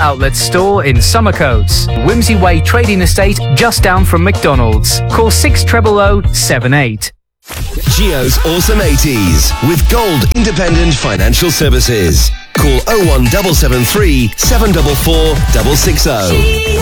outlet store in Summercoats. Whimsy Way Trading Estate, just down from McDonald's. Call 600078. Gio's Awesome 80s with Gold Independent Financial Services. Call 01773 744 660.